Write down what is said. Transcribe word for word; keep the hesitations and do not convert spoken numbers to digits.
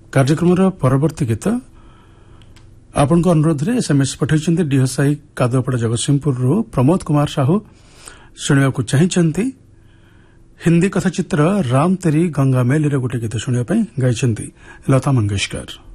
କାର୍ଯ୍ୟକ୍ରମର ପରବର୍ତ୍ତୀ ଗୀତ ଆପଣଙ୍କ ଅନୁରୋଧରେ ଏସ୍ଏମ୍ଏସ୍ ପଠାଇଛନ୍ତି ଡିହସାଇ କାଦୁଆପଡ଼ା ଜଗତସିଂହପୁରରୁ ପ୍ରମୋଦ କୁମାର ସାହୁ ଶୁଣିବାକୁ ଚାହିଁଛନ୍ତି ହିନ୍ଦୀ କଥାଚିତ୍ର ରାମ ତେରି ଗଙ୍ଗା ମେଲିର ଗୋଟିଏ ଗୀତ ଶୁଣିବା ପାଇଁ ଗାଇଛନ୍ତି ଲତା ମଙ୍ଗେଶକର।